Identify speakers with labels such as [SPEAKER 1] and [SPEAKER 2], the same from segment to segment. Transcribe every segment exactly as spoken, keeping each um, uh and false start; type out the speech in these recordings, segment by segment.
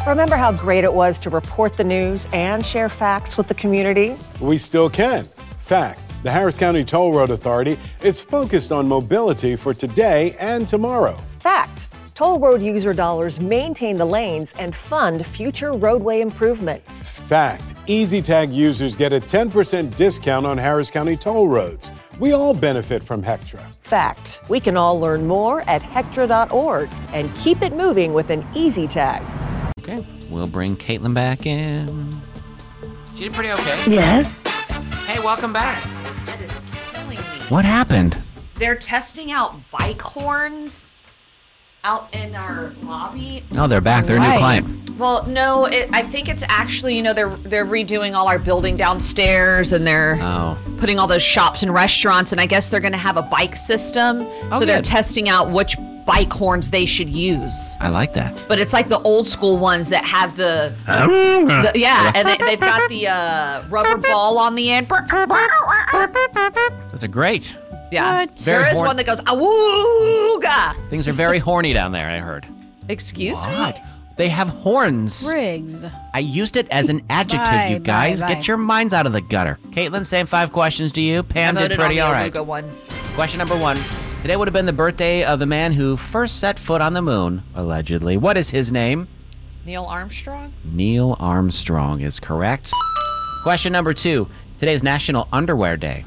[SPEAKER 1] Remember how great it was to report the news and share facts with the community?
[SPEAKER 2] We still can. Fact, the Harris County Toll Road Authority is focused on mobility for today and tomorrow.
[SPEAKER 1] Fact, toll road user dollars maintain the lanes and fund future roadway improvements.
[SPEAKER 2] Fact, EasyTag users get a ten percent discount on Harris County toll roads. We all benefit from Hectra.
[SPEAKER 1] Fact, we can all learn more at hectra dot org and keep it moving with an EasyTag.
[SPEAKER 3] Okay, we'll bring Caitlin back in. She did pretty okay.
[SPEAKER 4] Yes.
[SPEAKER 3] Hey, welcome back.
[SPEAKER 5] That is killing me.
[SPEAKER 3] What happened?
[SPEAKER 5] They're testing out bike horns out in our lobby.
[SPEAKER 3] Oh, they're back. They're a new
[SPEAKER 4] Right.
[SPEAKER 3] client.
[SPEAKER 5] Well, no, it, I think it's actually, you know, they're they're redoing all our building downstairs, and they're
[SPEAKER 3] Oh.
[SPEAKER 5] putting all those shops and restaurants, and I guess they're going to have a bike system.
[SPEAKER 3] Oh,
[SPEAKER 5] so they're
[SPEAKER 3] good.
[SPEAKER 5] testing out which bike horns they should use.
[SPEAKER 3] I like that.
[SPEAKER 5] But it's like the old school ones that have the, the yeah, and they, they've got the uh, rubber ball on the end.
[SPEAKER 3] Those are great.
[SPEAKER 5] Yeah,
[SPEAKER 4] What?
[SPEAKER 3] Very
[SPEAKER 5] there is
[SPEAKER 3] horn-
[SPEAKER 5] one that goes awooga.
[SPEAKER 3] Things are very horny down there, I heard.
[SPEAKER 5] Excuse me.
[SPEAKER 3] What? They have horns.
[SPEAKER 4] Briggs.
[SPEAKER 3] I used it as an adjective,
[SPEAKER 4] Bye,
[SPEAKER 3] you guys.
[SPEAKER 4] bye, bye.
[SPEAKER 3] Get your minds out of the gutter. Caitlin, same five questions to you.
[SPEAKER 5] I
[SPEAKER 3] Pam did
[SPEAKER 5] voted
[SPEAKER 3] pretty
[SPEAKER 5] on
[SPEAKER 3] all
[SPEAKER 5] the
[SPEAKER 3] right.
[SPEAKER 5] awooga one.
[SPEAKER 3] Question number one. Today would have been the birthday of the man who first set foot on the moon, allegedly. What is his name?
[SPEAKER 5] Neil Armstrong.
[SPEAKER 3] Neil Armstrong is correct. Question number two. Today is National Underwear Day.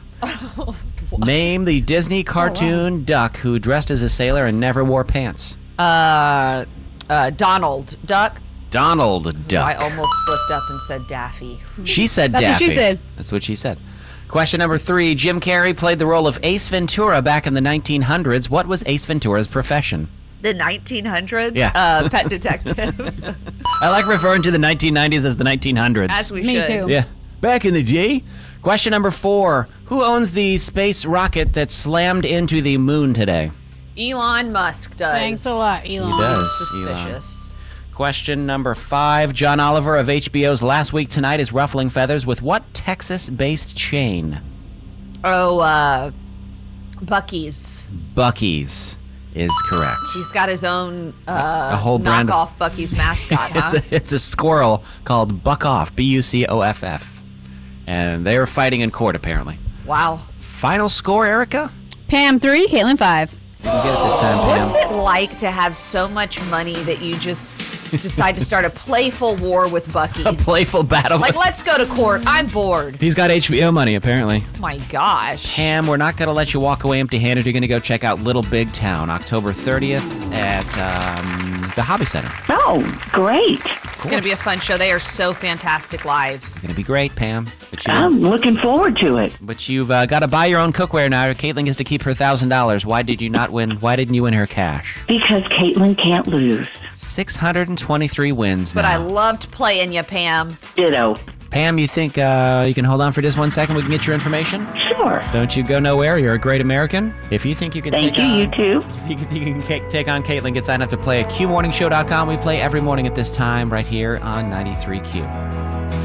[SPEAKER 3] Name the Disney cartoon duck who dressed as a sailor and never wore pants.
[SPEAKER 5] Uh, uh, Donald Duck.
[SPEAKER 3] Donald Duck.
[SPEAKER 5] I almost slipped up and said Daffy.
[SPEAKER 3] She said
[SPEAKER 4] That's what
[SPEAKER 3] Daffy.
[SPEAKER 4] she said.
[SPEAKER 3] That's what she said. Question number three. Jim Carrey played the role of Ace Ventura back in the nineteen hundreds. What was Ace Ventura's profession?
[SPEAKER 5] The nineteen hundreds.
[SPEAKER 3] Yeah.
[SPEAKER 5] Uh, pet detective.
[SPEAKER 3] I like referring to the nineteen nineties as the nineteen hundreds.
[SPEAKER 5] As we
[SPEAKER 4] Me
[SPEAKER 5] should.
[SPEAKER 4] too.
[SPEAKER 3] Yeah. Back in the day. Question number four. Who owns the space rocket that slammed into the moon today?
[SPEAKER 5] Elon Musk does.
[SPEAKER 4] Thanks a lot, Elon.
[SPEAKER 3] He does.
[SPEAKER 5] Suspicious.
[SPEAKER 3] Question number five. John Oliver of H B O's Last Week Tonight is ruffling feathers with what Texas-based chain?
[SPEAKER 5] Oh, uh, Buc-ee's.
[SPEAKER 3] Buc-ee's is correct.
[SPEAKER 5] He's got his own uh,
[SPEAKER 3] A whole brand of-
[SPEAKER 5] knockoff Buc-ee's mascot, huh?
[SPEAKER 3] It's a, it's a squirrel called Buck Off, B U C O F F. And they were fighting in court, apparently.
[SPEAKER 5] Wow.
[SPEAKER 3] Final score, Erica?
[SPEAKER 4] Pam three, Caitlin five.
[SPEAKER 3] You can get it this time, Pam.
[SPEAKER 5] What's it like to have so much money that you just decide to start a playful war with Buc-ee's?
[SPEAKER 3] A playful battle.
[SPEAKER 5] Like,
[SPEAKER 3] with-
[SPEAKER 5] let's go to court. I'm bored.
[SPEAKER 3] He's got H B O money, apparently.
[SPEAKER 5] Oh my gosh.
[SPEAKER 3] Pam, we're not going to let you walk away empty-handed. You're going to go check out Little Big Town, October thirtieth at um, the Hobby Center.
[SPEAKER 4] Oh, great.
[SPEAKER 5] It's going to be a fun show. They are so fantastic live.
[SPEAKER 3] It's going to be great, Pam. But, you,
[SPEAKER 4] I'm looking forward to it.
[SPEAKER 3] but you've uh, got to buy your own cookware now. Caitlin gets to keep her one thousand dollars. Why did you not win? Why didn't you win her cash?
[SPEAKER 4] Because Caitlin can't lose.
[SPEAKER 3] six hundred twenty-three wins
[SPEAKER 5] But
[SPEAKER 3] now.
[SPEAKER 5] I loved playing you, Pam.
[SPEAKER 4] Ditto.
[SPEAKER 3] Pam, you think uh, you can hold on for just one second? We can get your information?
[SPEAKER 4] Sure.
[SPEAKER 3] Don't you go nowhere. You're a great American. If you think you can
[SPEAKER 4] Thank
[SPEAKER 3] take
[SPEAKER 4] you,
[SPEAKER 3] on,
[SPEAKER 4] you too.
[SPEAKER 3] If you, can- you can ca- take on Caitlin, get signed up to play at Q morning show dot com. We play every morning at this time right here on ninety-three Q.